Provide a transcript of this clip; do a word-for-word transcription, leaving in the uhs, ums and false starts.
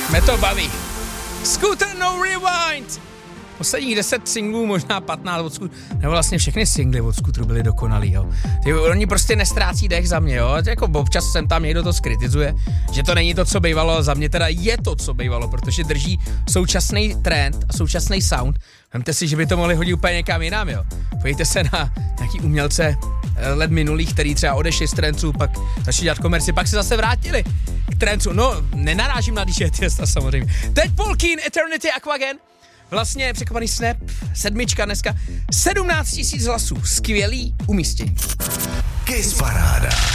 Mě to baví. Scooter No Rewind. Posledních deset singlů, možná patnáct od Scooteru, nebo vlastně všechny singly od Scooteru byly dokonalý, jo. Ty, oni prostě nestrácí dech za mě, jo. Jako občas sem tam někdo to skritizuje, že to není to, co bývalo, za mě teda je to, co bývalo, protože drží současný trend a současný sound. Vemte si, že by to mohli hodit úplně někam jinam, jo. Pojďte se na nějaký umělce let minulých, který třeba odešli z trencu, pak začali dělat komerci, pak se zase vrátili k trencu. No, nenarážím na D J Tiesta samozřejmě. Teď Paul Keen, Eternity, Aquagen. Vlastně překvapený Snap, sedmička dneska, sedmnáct tisíc hlasů, skvělý umístění. Kiss Paráda.